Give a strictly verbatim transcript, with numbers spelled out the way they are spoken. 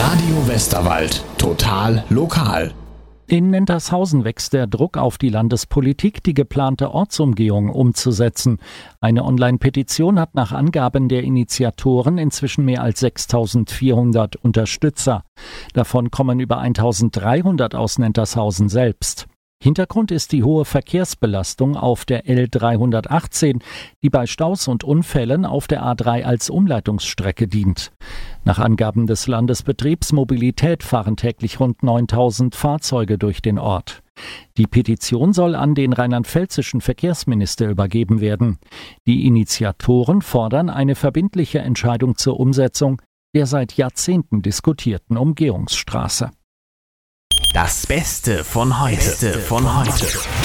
Radio Westerwald. Total lokal. In Nentershausen wächst der Druck auf die Landespolitik, die geplante Ortsumgehung umzusetzen. Eine Online-Petition hat nach Angaben der Initiatoren inzwischen mehr als sechstausendvierhundert Unterstützer. Davon kommen über eintausenddreihundert aus Nentershausen selbst. Hintergrund ist die hohe Verkehrsbelastung auf der L dreihundertachtzehn, die bei Staus und Unfällen auf der A drei als Umleitungsstrecke dient. Nach Angaben des Landesbetriebs Mobilität fahren täglich rund neuntausend Fahrzeuge durch den Ort. Die Petition soll an den rheinland-pfälzischen Verkehrsminister übergeben werden. Die Initiatoren fordern eine verbindliche Entscheidung zur Umsetzung der seit Jahrzehnten diskutierten Umgehungsstraße. Das Beste von heute. Beste von heute.